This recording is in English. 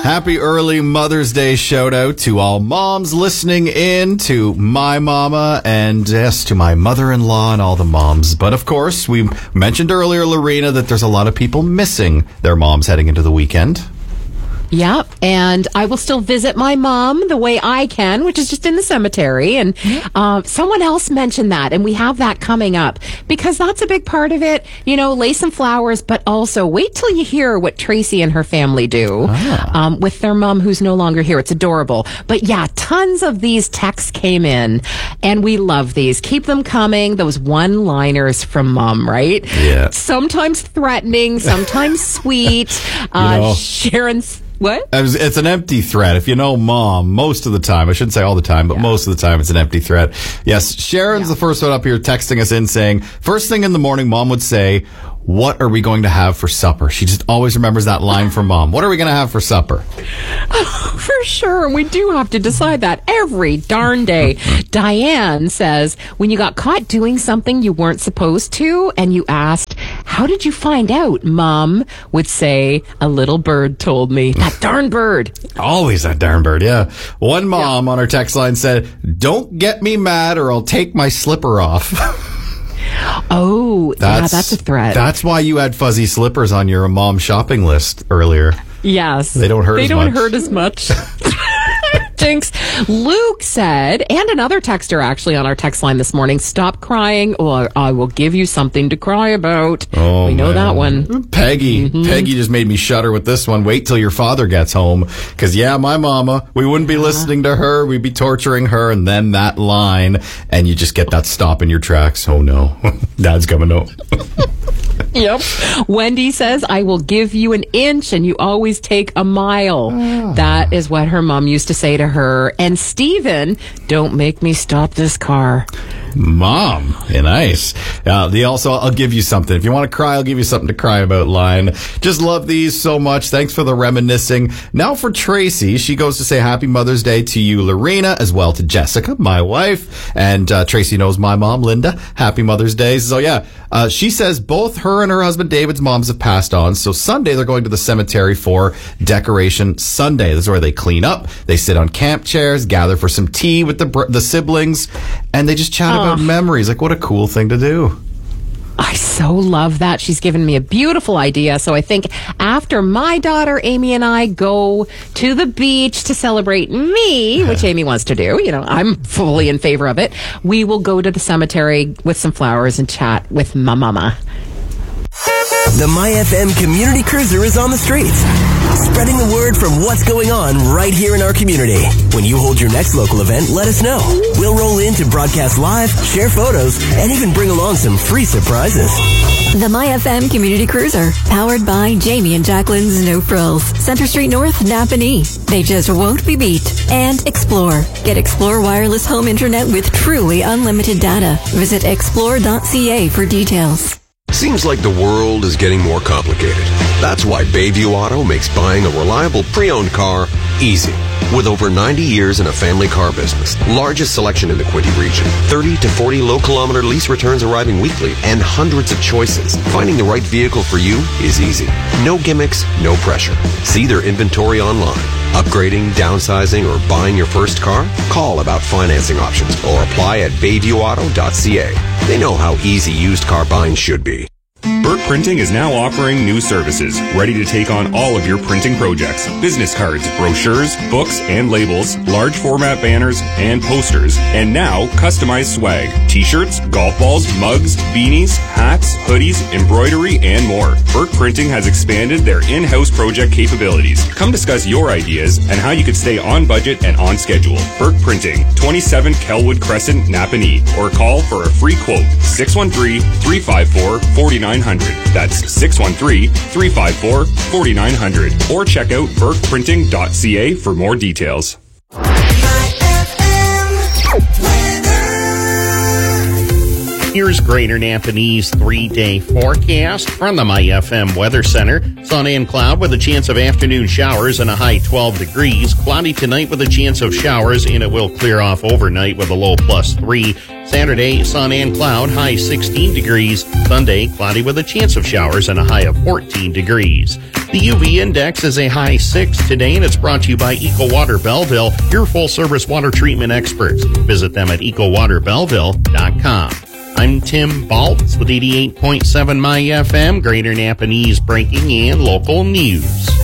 Happy early Mother's Day shout out to all moms listening in, to my mama, and yes, to my mother-in-law and all the moms. But of course, we mentioned earlier, Lorena, that there's a lot of people missing their moms heading into the weekend. Yep, and I will still visit my mom the way I can, which is just in the cemetery. And someone else mentioned that, and we have that coming up because that's a big part of it. You know, lay some flowers, but also wait till you hear what Tracy and her family do with their mom who's no longer here. It's adorable. But yeah, tons of these texts came in, and we love these. Keep them coming. Those one-liners from mom, right? Yeah. Sometimes threatening, sometimes sweet. Sharon's... What? It's an empty threat. If you know mom, most of the time, I shouldn't say all the time, but most of the time it's an empty threat. Yes, Sharon's the first one up here texting us in saying, first thing in the morning, mom would say, what are we going to have for supper? She just always remembers that line from mom. What are we going to have for supper? Oh, for sure. We do have to decide that every darn day. Diane says, when you got caught doing something you weren't supposed to and you asked, how did you find out? Mom would say, a little bird told me. That darn bird. Always that darn bird, yeah. One mom on our text line said, don't get me mad or I'll take my slipper off. Oh, that's a threat. That's why you had fuzzy slippers on your mom shopping list earlier. Yes. They don't hurt as much. Jinx. Luke said, and another texter actually on our text line this morning, stop crying or I will give you something to cry about. Oh, we know that one. Peggy. Peggy just made me shudder with this one. Wait till your father gets home. Because, my mama, we wouldn't be listening to her. We'd be torturing her. And then that line, and you just get that stop in your tracks. Oh, no. Dad's coming home. Yep. Wendy says, I will give you an inch and you always take a mile. That is what her mom used to say to her. And Steven, don't make me stop this car. Mom, nice. I'll give you something. If you want to cry, I'll give you something to cry about line. Just love these so much. Thanks for the reminiscing. Now for Tracy, she goes to say happy Mother's Day to you, Lorena, as well to Jessica, my wife. And Tracy knows my mom, Linda. Happy Mother's Day. So she says both her and her husband David's moms have passed on. So Sunday they're going to the cemetery for Decoration Sunday. This is where they clean up. They sit on camp chairs, gather for some tea with the siblings, and they just chat about memories. Like, what a cool thing to do. I so love that. She's given me a beautiful idea. So I think after my daughter, Amy, and I go to the beach to celebrate me, which Amy wants to do, I'm fully in favor of it, we will go to the cemetery with some flowers and chat with my mama. The MyFM Community Cruiser is on the streets, spreading the word from what's going on right here in our community. When you hold your next local event, let us know. We'll roll in to broadcast live, share photos, and even bring along some free surprises. The MyFM Community Cruiser, powered by Jamie and Jacqueline's No Frills, Center Street North, Napanee. They just won't be beat. And Explore. Get Explore wireless home internet with truly unlimited data. Visit explore.ca for details. Seems like the world is getting more complicated. That's why Bayview Auto makes buying a reliable pre-owned car easy. With over 90 years in a family car business, largest selection in the Quinte region, 30 to 40 low-kilometer lease returns arriving weekly, and hundreds of choices, finding the right vehicle for you is easy. No gimmicks, no pressure. See their inventory online. Upgrading, downsizing, or buying your first car? Call about financing options or apply at bayviewauto.ca. They know how easy used car buying should be. Burke Printing is now offering new services, ready to take on all of your printing projects. Business cards, brochures, books, and labels, large format banners, and posters. And now, customized swag. T-shirts, golf balls, mugs, beanies, hats, hoodies, embroidery, and more. Burke Printing has expanded their in-house project capabilities. Come discuss your ideas and how you could stay on budget and on schedule. Burke Printing, 27 Kelwood Crescent, Napanee. Or call for a free quote, 613-354-4900. That's 613-354-4900. Or check out burkeprinting.ca for more details. Here's Greater Napanee's 3-day forecast from the MyFM Weather Center. Sun and cloud with a chance of afternoon showers and a high 12 degrees. Cloudy tonight with a chance of showers, and it will clear off overnight with a low +3. Saturday, sun and cloud, high 16 degrees. Sunday, cloudy with a chance of showers and a high of 14 degrees. The UV index is a high 6 today, and it's brought to you by EcoWater Belleville, your full-service water treatment experts. Visit them at EcoWaterBelleville.com. I'm Tim Baltz with 88.7 My FM, Greater Napanese breaking and local news.